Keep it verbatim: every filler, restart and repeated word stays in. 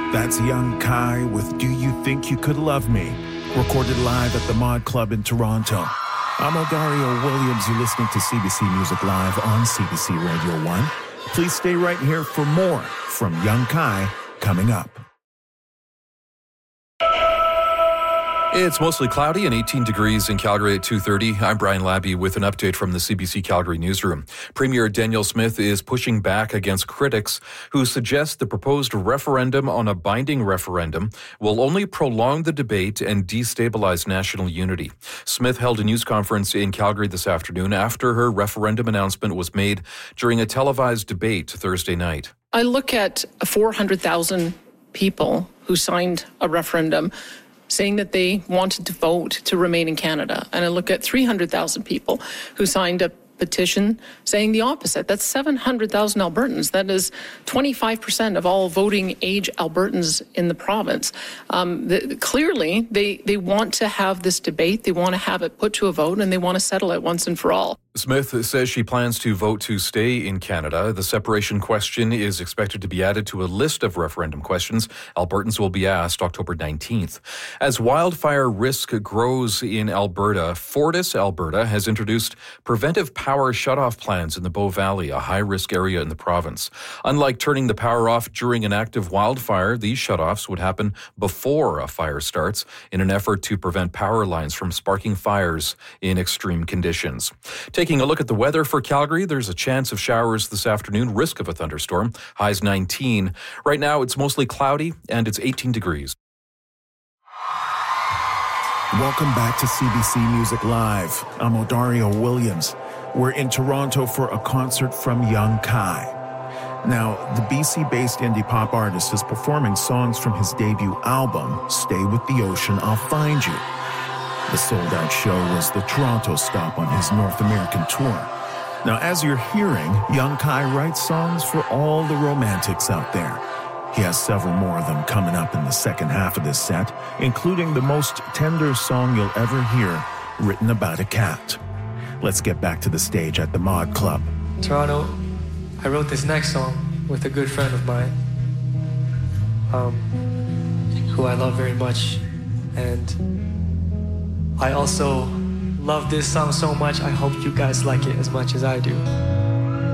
That's Young Kai with Do You Think You Could Love Me? Recorded live at the Mod Club in Toronto. I'm Odario Williams. You're listening to C B C Music Live on C B C Radio one. Please stay right here for more from Young Kai coming up. It's mostly cloudy and eighteen degrees in Calgary at two thirty. I'm Brian Labby with an update from the C B C Calgary newsroom. Premier Danielle Smith is pushing back against critics who suggest the proposed referendum on a binding referendum will only prolong the debate and destabilize national unity. Smith held a news conference in Calgary this afternoon after her referendum announcement was made during a televised debate Thursday night. I look at four hundred thousand people who signed a referendum saying that they wanted to vote to remain in Canada. And I look at three hundred thousand people who signed a petition saying the opposite. That's seven hundred thousand Albertans. That is twenty-five percent of all voting age Albertans in the province. Um, the, clearly, they, they want to have this debate. They want to have it put to a vote, and they want to settle it once and for all. Smith says she plans to vote to stay in Canada. The separation question is expected to be added to a list of referendum questions Albertans will be asked October nineteenth. As wildfire risk grows in Alberta, Fortis Alberta has introduced preventive power shutoff plans in the Bow Valley, a high-risk area in the province. Unlike turning the power off during an active wildfire, these shutoffs would happen before a fire starts in an effort to prevent power lines from sparking fires in extreme conditions. Taking a look at the weather for Calgary, there's a chance of showers this afternoon, risk of a thunderstorm, highs nineteen. Right now, it's mostly cloudy and it's eighteen degrees. Welcome back to C B C Music Live. I'm Odario Williams. We're in Toronto for a concert from Young Kai. Now, the B C-based indie pop artist is performing songs from his debut album, Stay With the Ocean, I'll Find You. The sold-out show was the Toronto stop on his North American tour. Now, as you're hearing, Young Kai writes songs for all the romantics out there. He has several more of them coming up in the second half of this set, including the most tender song you'll ever hear, written about a cat. Let's get back to the stage at the Mod Club. Toronto, I wrote this next song with a good friend of mine, um, who I love very much, and I also love this song so much. I hope you guys like it as much as I do.